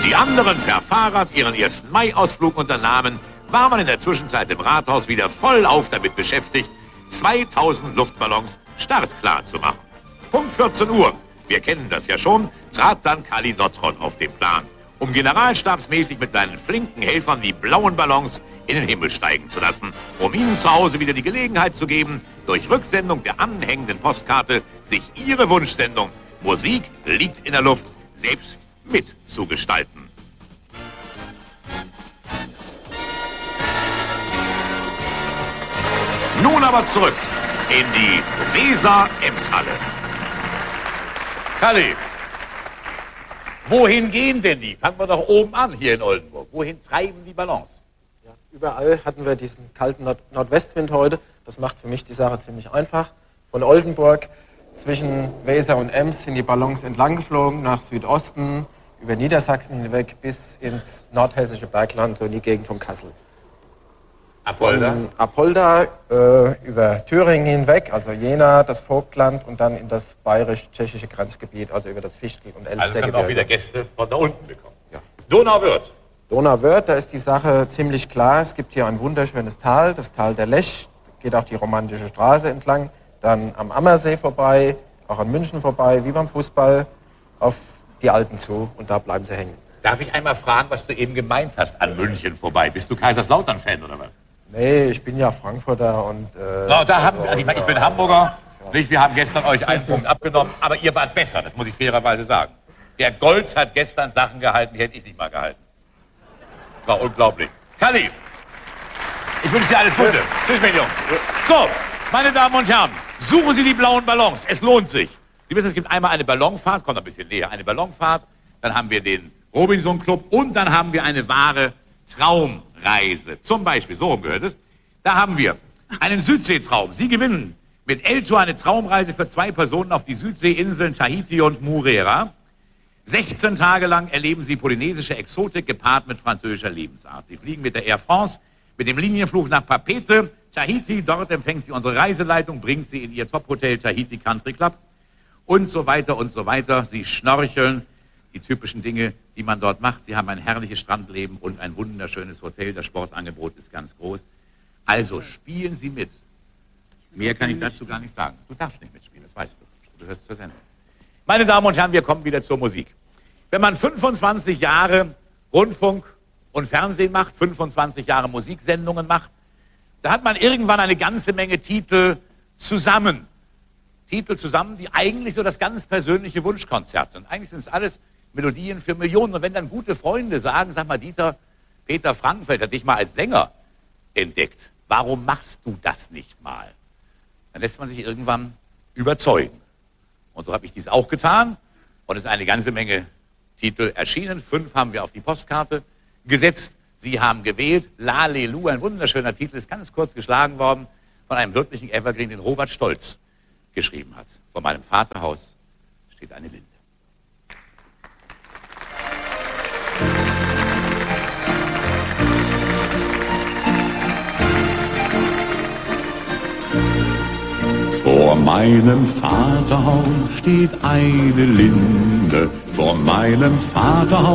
Die anderen per Fahrrad ihren ersten Mai-Ausflug unternahmen, war man in der Zwischenzeit im Rathaus wieder vollauf damit beschäftigt, 2000 Luftballons startklar zu machen. Punkt 14 Uhr, wir kennen das ja schon, trat dann Kalinotron auf den Plan, um generalstabsmäßig mit seinen flinken Helfern die blauen Ballons in den Himmel steigen zu lassen, um ihnen zu Hause wieder die Gelegenheit zu geben, durch Rücksendung der anhängenden Postkarte sich ihre Wunschsendung Musik liegt in der Luft selbst mitzugestalten. Nun aber zurück in die Weser-Ems-Halle. Kalli, wohin gehen denn die? Fangen wir doch oben an hier in Oldenburg. Wohin treiben die Ballons? Ja, überall hatten wir diesen kalten Nordwestwind heute. Das macht für mich die Sache ziemlich einfach. Von Oldenburg zwischen Weser und Ems sind die Ballons entlang geflogen, nach Südosten, über Niedersachsen hinweg bis ins nordhessische Bergland, so in die Gegend von Kassel. Apolda? Von Apolda über Thüringen hinweg, also Jena, das Vogtland und dann in das bayerisch-tschechische Grenzgebiet, also über das Fichtel- und Elstergebirge. Also können auch wieder Gäste von da unten bekommen. Ja. Donauwörth. Donauwörth, da ist die Sache ziemlich klar. Es gibt hier ein wunderschönes Tal, das Tal der Lech, geht auch die romantische Straße entlang, dann am Ammersee vorbei, auch an München vorbei, wie beim Fußball, auf die Alpen zu und da bleiben sie hängen. Darf ich einmal fragen, was du eben gemeint hast, an München vorbei? Bist du Kaiserslautern-Fan oder was? Nee, ich bin ja Frankfurter und... ich bin Hamburger, nicht? Wir haben gestern euch einen Punkt abgenommen, aber ihr wart besser, das muss ich fairerweise sagen. Der Goltz hat gestern Sachen gehalten, die hätte ich nicht mal gehalten. War unglaublich. Kalli, ich wünsche dir alles Gute. Tschüss, mein Junge. So, meine Damen und Herren, suchen Sie die blauen Ballons, es lohnt sich. Sie wissen, es gibt einmal eine Ballonfahrt, kommt ein bisschen näher, eine Ballonfahrt, dann haben wir den Robinson Club und dann haben wir eine wahre Traumreise. Zum Beispiel, so gehört es, da haben wir einen Südseetraum. Sie gewinnen mit Elto eine Traumreise für 2 Personen auf die Südseeinseln Tahiti und Murera. 16 Tage lang erleben Sie polynesische Exotik gepaart mit französischer Lebensart. Sie fliegen mit der Air France, mit dem Linienflug nach Papeete, Tahiti. Dort empfängt Sie unsere Reiseleitung, bringt Sie in Ihr Top-Hotel Tahiti Country Club und so weiter und so weiter. Sie schnorcheln, die typischen Dinge, die man dort macht. Sie haben ein herrliches Strandleben und ein wunderschönes Hotel. Das Sportangebot ist ganz groß. Also spielen Sie mit. Mehr kann ich dazu gar nicht sagen. Du darfst nicht mitspielen, das weißt du. Du hörst zur Sendung. Meine Damen und Herren, wir kommen wieder zur Musik. Wenn man 25 Jahre Rundfunk und Fernsehen macht, 25 Jahre Musiksendungen macht, da hat man irgendwann eine ganze Menge Titel zusammen. Titel zusammen, die eigentlich so das ganz persönliche Wunschkonzert sind. Eigentlich sind es alles Melodien für Millionen. Und wenn dann gute Freunde sagen, sag mal, Dieter, Peter Frankenfeld hat dich mal als Sänger entdeckt. Warum machst du das nicht mal? Dann lässt man sich irgendwann überzeugen. Und so habe ich dies auch getan. Und es ist eine ganze Menge Titel erschienen. 5 haben wir auf die Postkarte gesetzt. Sie haben gewählt. Lalelu, ein wunderschöner Titel, ist ganz kurz geschlagen worden von einem wirklichen Evergreen, den Robert Stolz geschrieben hat. Vor meinem Vaterhaus steht eine Linde. Vor meinem Vaterhaus steht eine Linde, vor meinem Vaterhaus